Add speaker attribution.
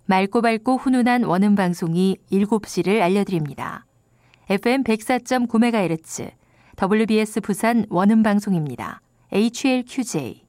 Speaker 1: 맑고 밝고 훈훈한 원음 방송이 7시를 알려드립니다. FM 104.9MHz WBS 부산 원음 방송입니다. HLQJ